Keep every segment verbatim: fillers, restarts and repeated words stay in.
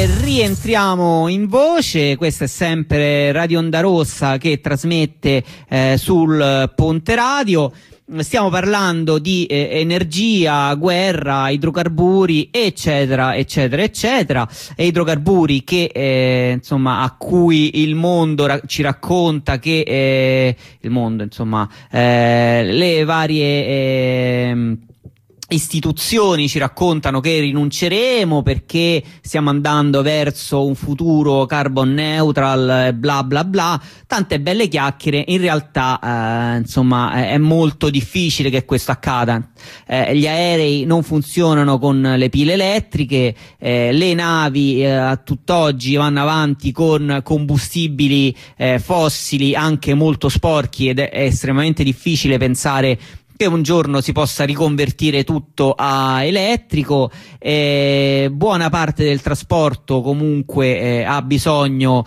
rientriamo in voce, questa è sempre Radio Onda Rossa che trasmette eh, sul Ponte Radio. Stiamo parlando di eh, energia, guerra, idrocarburi, eccetera, eccetera, eccetera. E idrocarburi che, eh, insomma, a cui il mondo ra- ci racconta che eh, il mondo, insomma, eh, le varie eh, istituzioni ci raccontano che rinunceremo perché stiamo andando verso un futuro carbon neutral, bla bla bla, tante belle chiacchiere. In realtà eh, insomma è molto difficile che questo accada. Eh, gli aerei non funzionano con le pile elettriche, eh, le navi eh, a tutt'oggi vanno avanti con combustibili eh, fossili anche molto sporchi, ed è, è estremamente difficile pensare che un giorno si possa riconvertire tutto a elettrico. Eh, buona parte del trasporto comunque eh, ha bisogno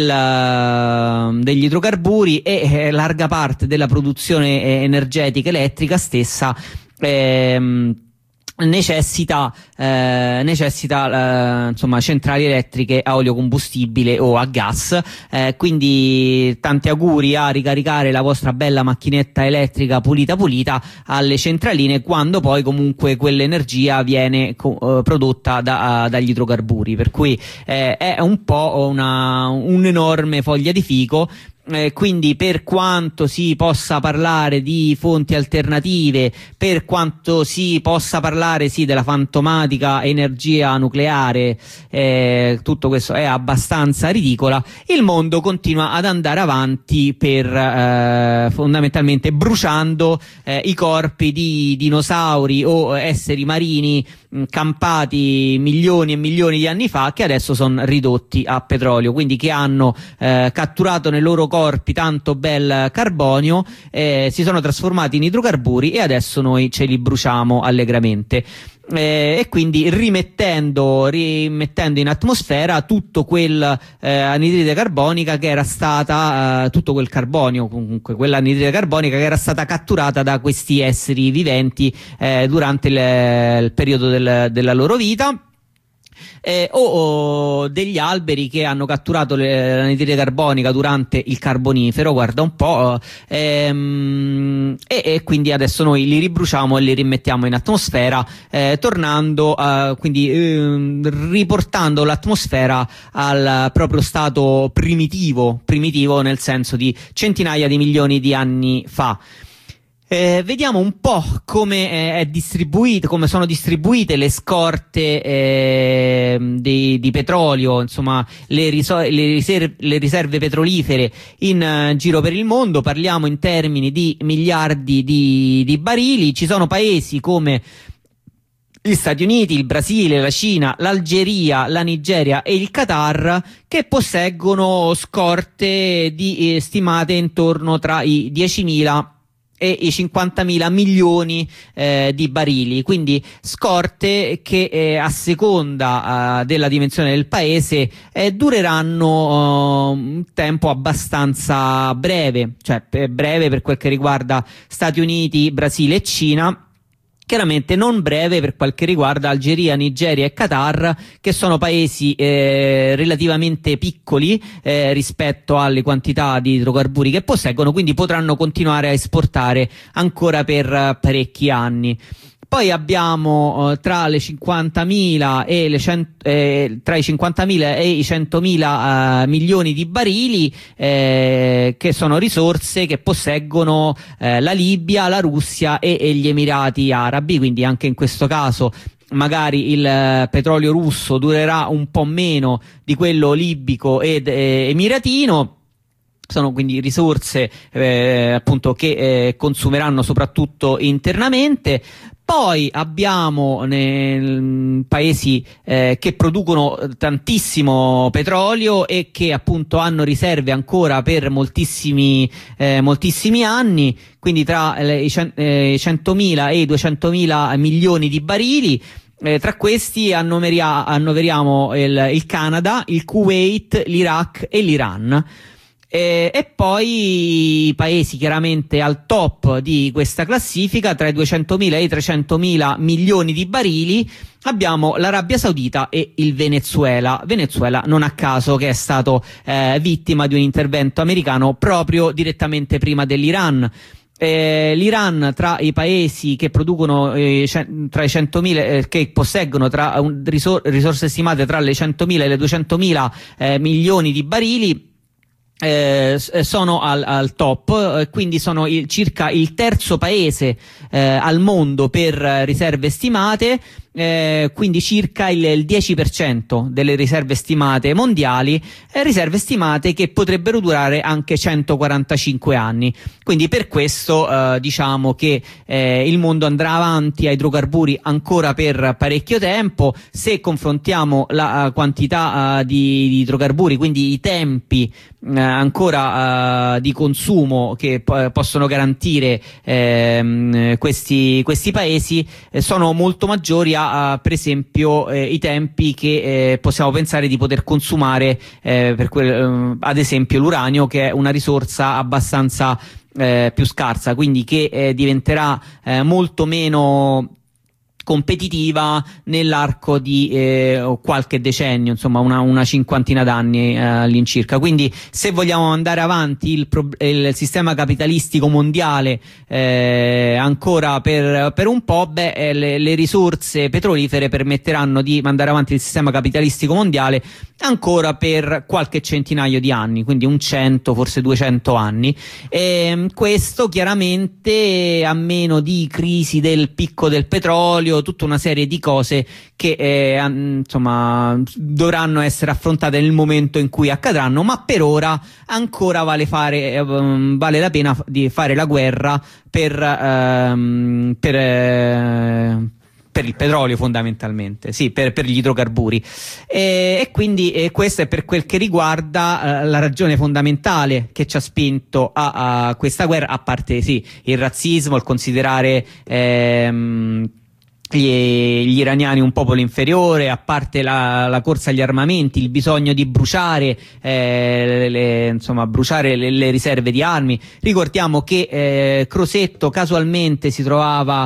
del, degli idrocarburi e eh, larga parte della produzione eh, energetica elettrica stessa ehm, necessita eh, necessita eh, insomma centrali elettriche a olio combustibile o a gas, eh, quindi tanti auguri a ricaricare la vostra bella macchinetta elettrica pulita pulita alle centraline, quando poi comunque quell'energia viene co- eh, prodotta da, uh, dagli idrocarburi, per cui eh, è un po' una un'enorme foglia di fico. Eh, quindi per quanto si possa parlare di fonti alternative, per quanto si possa parlare sì della fantomatica energia nucleare, eh, tutto questo è abbastanza ridicola. Il mondo continua ad andare avanti per eh, fondamentalmente bruciando eh, i corpi di dinosauri o esseri marini mh, campati milioni e milioni di anni fa, che adesso sono ridotti a petrolio, quindi che hanno eh, catturato nei loro corpi tanto bel carbonio, eh, si sono trasformati in idrocarburi e adesso noi ce li bruciamo allegramente. Eh, e quindi rimettendo, rimettendo in atmosfera tutto quel eh, anidride carbonica che era stata eh, tutto quel carbonio, comunque quell'anidride carbonica che era stata catturata da questi esseri viventi eh, durante il, il periodo del, della loro vita. Eh, o, o degli alberi che hanno catturato le, l'anidride carbonica durante il Carbonifero, guarda un po', ehm, e, e quindi adesso noi li ribruciamo e li rimettiamo in atmosfera, eh, tornando a, quindi eh, riportando l'atmosfera al proprio stato primitivo, primitivo nel senso di centinaia di milioni di anni fa. Eh, vediamo un po' come eh, è distribuito, come sono distribuite le scorte eh, di, di petrolio, insomma le, riso- le, riserve, le riserve petrolifere in uh, giro per il mondo. Parliamo in termini di miliardi di, di barili. Ci sono paesi come gli Stati Uniti, il Brasile, la Cina, l'Algeria, la Nigeria e il Qatar che posseggono scorte di, eh, stimate intorno tra i diecimila e i cinquantamila milioni eh, di barili, quindi scorte che eh, a seconda eh, della dimensione del paese eh, dureranno uh, un tempo abbastanza breve, cioè breve per quel che riguarda Stati Uniti, Brasile e Cina. Chiaramente non breve per quel che riguarda Algeria, Nigeria e Qatar, che sono paesi eh, relativamente piccoli eh, rispetto alle quantità di idrocarburi che posseggono, quindi potranno continuare a esportare ancora per uh, parecchi anni. Poi abbiamo uh, tra le cinquantamila e le cento, eh, tra i cinquantamila e i centomila uh, milioni di barili eh, che sono risorse che posseggono eh, la Libia, la Russia e, e gli Emirati Arabi, quindi anche in questo caso magari il eh, petrolio russo durerà un po' meno di quello libico ed eh, emiratino. Sono quindi risorse eh, appunto che eh, consumeranno soprattutto internamente. Poi abbiamo nei paesi eh, che producono tantissimo petrolio e che appunto hanno riserve ancora per moltissimi, eh, moltissimi anni, quindi tra le, i centomila e i duecentomila milioni di barili. Eh, tra questi annoveria, annoveriamo il, il Canada, il Kuwait, l'Iraq e l'Iran. E, e poi i paesi chiaramente al top di questa classifica, tra i duecentomila e i trecentomila milioni di barili, abbiamo l'Arabia Saudita e il Venezuela. Venezuela non a caso che è stato eh, vittima di un intervento americano proprio direttamente prima dell'Iran. Eh, L'Iran, tra i paesi che producono eh, tra i centomila, eh, che posseggono tra un, risor risorse stimate tra le centomila e le duecentomila eh, milioni di barili, Eh, sono al, al top, eh, quindi sono il, circa il terzo paese eh, al mondo per riserve stimate, eh, quindi circa il, il dieci per cento delle riserve stimate mondiali, eh, riserve stimate che potrebbero durare anche centoquarantacinque anni. Quindi per questo eh, diciamo che eh, il mondo andrà avanti a idrocarburi ancora per parecchio tempo. Se confrontiamo la uh, quantità uh, di, di idrocarburi, quindi i tempi uh, ancora uh, di consumo che po possono garantire ehm, questi, questi paesi, eh, sono molto maggiori a, a per esempio eh, i tempi che eh, possiamo pensare di poter consumare eh, per quel, eh, ad esempio l'uranio, che è una risorsa abbastanza eh, più scarsa, quindi che eh, diventerà eh, molto meno competitiva nell'arco di eh, qualche decennio, insomma una, una cinquantina d'anni eh, all'incirca. Quindi se vogliamo andare avanti il, il sistema capitalistico mondiale eh, ancora per, per un po', beh, eh, le, le risorse petrolifere permetteranno di mandare avanti il sistema capitalistico mondiale ancora per qualche centinaio di anni, quindi un cento, forse duecento anni. E questo chiaramente a meno di crisi del picco del petrolio, tutta una serie di cose che eh, insomma dovranno essere affrontate nel momento in cui accadranno, ma per ora ancora vale fare eh, vale la pena di fare la guerra per ehm, per eh, per il petrolio, fondamentalmente, sì, per, per gli idrocarburi, e, e quindi eh, questo è per quel che riguarda eh, la ragione fondamentale che ci ha spinto a, a questa guerra, a parte sì il razzismo, il considerare ehm, Gli, gli iraniani un popolo inferiore, a parte la, la corsa agli armamenti, il bisogno di bruciare eh, le, insomma bruciare le, le riserve di armi. Ricordiamo che eh, Crosetto casualmente si trovava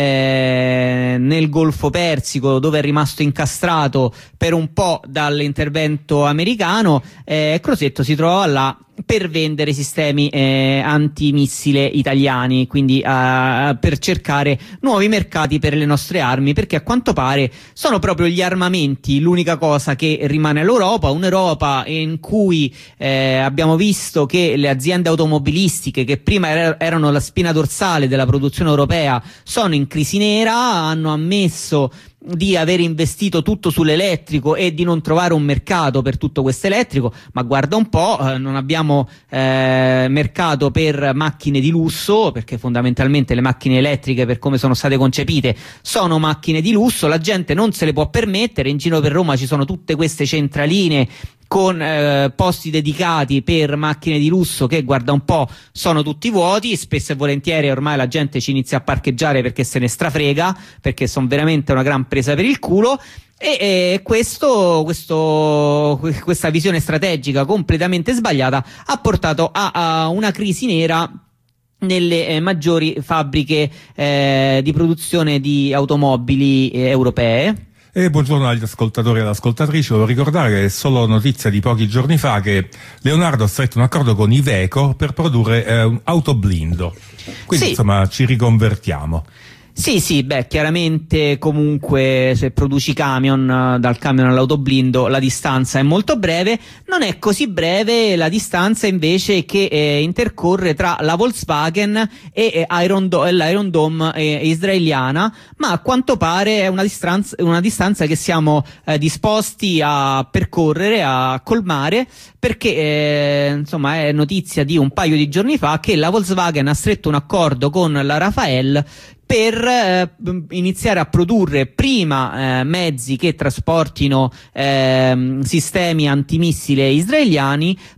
eh, nel Golfo Persico, dove è rimasto incastrato per un po' dall'intervento americano. eh, Crosetto si trovava là per vendere sistemi eh, antimissile italiani, quindi uh, per cercare nuovi mercati per le nostre armi, perché a quanto pare sono proprio gli armamenti l'unica cosa che rimane all'Europa, un'Europa in cui eh, abbiamo visto che le aziende automobilistiche, che prima er erano la spina dorsale della produzione europea, sono in crisi nera, hanno ammesso di aver investito tutto sull'elettrico e di non trovare un mercato per tutto questo elettrico, ma guarda un po', eh, non abbiamo eh, mercato per macchine di lusso, perché fondamentalmente le macchine elettriche, per come sono state concepite, sono macchine di lusso, la gente non se le può permettere. In giro per Roma ci sono tutte queste centraline con eh, posti dedicati per macchine di lusso che, guarda un po', sono tutti vuoti. Spesso e volentieri ormai la gente ci inizia a parcheggiare perché se ne strafrega, perché sono veramente una gran presa per il culo. E, e questo, questo, questa visione strategica completamente sbagliata ha portato a, a una crisi nera nelle eh, maggiori fabbriche eh, di produzione di automobili eh, europee. E buongiorno agli ascoltatori e alle ascoltatrici. Volevo ricordare che è solo notizia di pochi giorni fa che Leonardo ha stretto un accordo con Iveco per produrre eh, un autoblindo. Quindi sì, insomma ci riconvertiamo. Sì, sì, beh, chiaramente comunque se produci camion, dal camion all'autoblindo la distanza è molto breve. Non è così breve la distanza invece che eh, intercorre tra la Volkswagen e eh, Iron Do- l'Iron Dome eh, israeliana, ma a quanto pare è una distanza, una distanza che siamo eh, disposti a percorrere, a colmare, perché eh, insomma è notizia di un paio di giorni fa che la Volkswagen ha stretto un accordo con la Rafael per eh, iniziare a produrre prima eh, mezzi che trasportino eh, sistemi antimissile israeliani,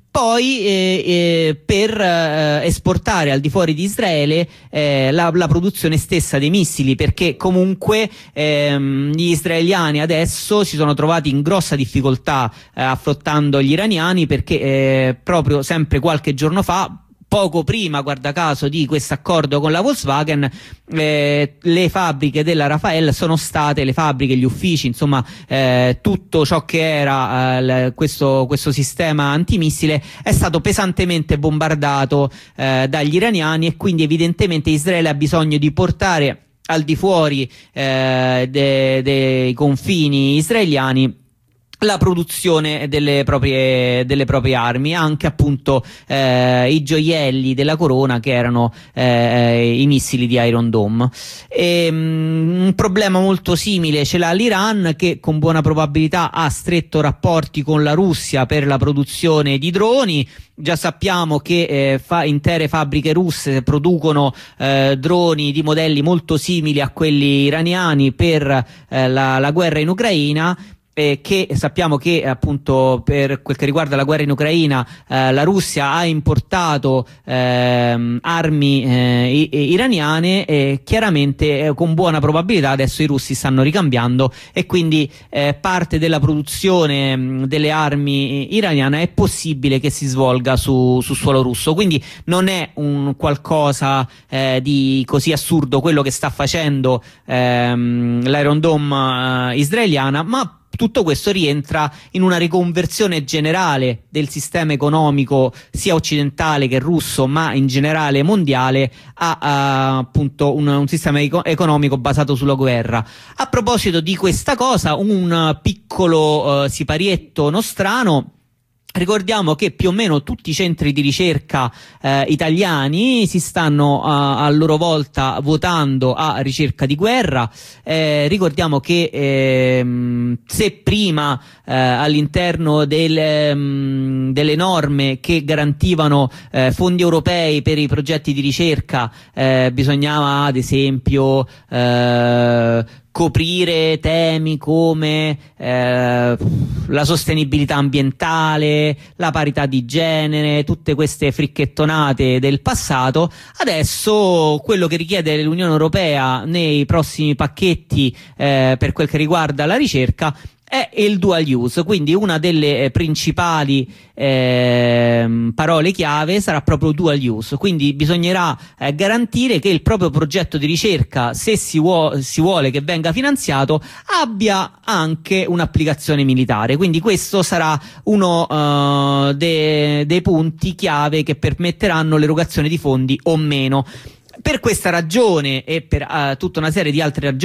poi eh, eh, per eh, esportare al di fuori di Israele eh, la, la produzione stessa dei missili, perché comunque ehm, gli israeliani adesso si sono trovati in grossa difficoltà eh, affrontando gli iraniani, perché eh, proprio sempre qualche giorno fa, poco prima, guarda caso, di questo accordo con la Volkswagen, eh, le fabbriche della Rafael sono state, le fabbriche, gli uffici, insomma eh, tutto ciò che era eh, questo, questo sistema antimissile è stato pesantemente bombardato eh, dagli iraniani, e quindi evidentemente Israele ha bisogno di portare al di fuori eh, dei de confini israeliani la produzione delle proprie, delle proprie armi, anche appunto eh, i gioielli della corona, che erano eh, i missili di Iron Dome. E, um, un problema molto simile ce l'ha l'Iran, che con buona probabilità ha stretto rapporti con la Russia per la produzione di droni. Già sappiamo che eh, fa, intere fabbriche russe producono eh, droni di modelli molto simili a quelli iraniani per eh, la, la guerra in Ucraina. Eh, che sappiamo che appunto per quel che riguarda la guerra in Ucraina eh, la Russia ha importato ehm, armi eh, iraniane, e chiaramente eh, con buona probabilità adesso i russi stanno ricambiando, e quindi eh, parte della produzione mh, delle armi iraniane è possibile che si svolga su, su suolo russo. Quindi non è un qualcosa eh, di così assurdo quello che sta facendo ehm, l'Iron Dome eh, israeliana, ma tutto questo rientra in una riconversione generale del sistema economico sia occidentale che russo, ma in generale mondiale, a, a appunto un, un sistema eco economico basato sulla guerra. A proposito di questa cosa, un piccolo eh, siparietto nostrano. Ricordiamo che più o meno tutti i centri di ricerca eh, italiani si stanno a, a loro volta votando a ricerca di guerra. Eh, ricordiamo che ehm, se prima eh, all'interno del, um, delle norme che garantivano eh, fondi europei per i progetti di ricerca eh, bisognava ad esempio eh, coprire temi come eh, la sostenibilità ambientale, la parità di genere, tutte queste fricchettonate del passato, adesso quello che richiede l'Unione Europea nei prossimi pacchetti eh, per quel che riguarda la ricerca è il dual use. Quindi una delle eh, principali eh, parole chiave sarà proprio dual use, quindi bisognerà eh, garantire che il proprio progetto di ricerca, se si, vuo si vuole che venga finanziato, abbia anche un'applicazione militare. Quindi questo sarà uno uh, de dei punti chiave che permetteranno l'erogazione di fondi o meno. Per questa ragione e per uh, tutta una serie di altre ragioni